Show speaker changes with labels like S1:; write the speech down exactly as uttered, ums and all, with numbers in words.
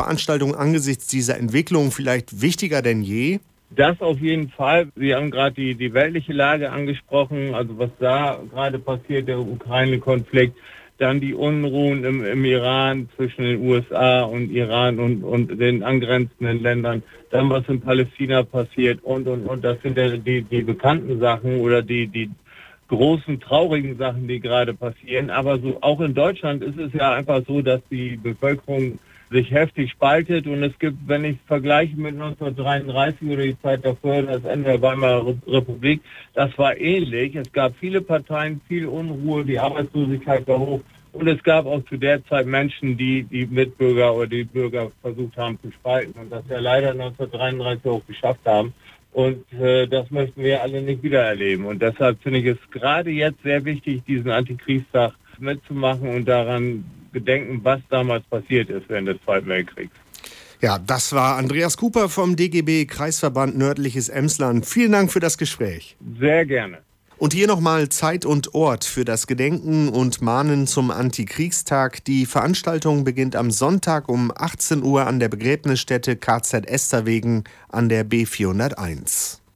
S1: Veranstaltung angesichts dieser Entwicklung vielleicht wichtiger denn je?
S2: Das auf jeden Fall. Sie haben gerade die, die weltliche Lage angesprochen, also was da gerade passiert, der Ukraine-Konflikt, dann die Unruhen im, im Iran zwischen den U S A und Iran und, und den angrenzenden Ländern, dann was in Palästina passiert und, und, und. Das sind ja die, die bekannten Sachen oder die, die großen, traurigen Sachen, die gerade passieren. Aber so auch in Deutschland ist es ja einfach so, dass die Bevölkerung sich heftig spaltet. Und es gibt, wenn ich vergleiche mit neunzehnhundertdreiunddreißig oder die Zeit davor, das Ende der Weimarer Republik, das war ähnlich. Es gab viele Parteien, viel Unruhe, die Arbeitslosigkeit war hoch. Und es gab auch zu der Zeit Menschen, die die Mitbürger oder die Bürger versucht haben zu spalten. Und das ja leider neunzehnhundertdreiunddreißig auch geschafft haben. Und äh, das möchten wir alle nicht wieder erleben. Und deshalb finde ich es gerade jetzt sehr wichtig, diesen Antikriegstag mitzumachen und daran gedenken, was damals passiert ist während des Zweiten Weltkriegs.
S1: Ja, das war Andreas Cooper vom D G B Kreisverband Nördliches Emsland. Vielen Dank für das Gespräch.
S2: Sehr gerne.
S1: Und hier nochmal Zeit und Ort für das Gedenken und Mahnen zum Antikriegstag. Die Veranstaltung beginnt am Sonntag um achtzehn Uhr an der Begräbnisstätte K Z Esterwegen an der B vierhunderteins.